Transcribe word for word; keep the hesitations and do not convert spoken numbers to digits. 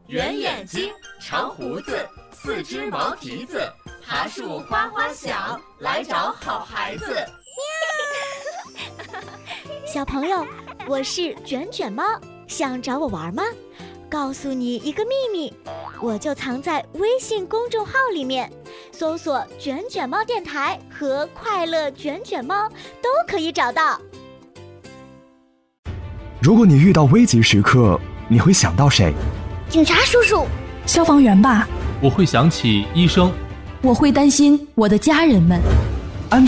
圆眼睛，长胡子，四只毛蹄子，爬树哗哗响，来找好孩子。 小朋友，我是卷卷猫，想找我玩吗？告诉你一个秘密，我就藏在微信公众号里面，搜索卷卷猫电台和快乐卷卷猫都可以找到。 如果你遇到危急时刻，你会想到谁？ 警察叔叔， 消防员吧。 我会想起医生。 我会担心我的家人们。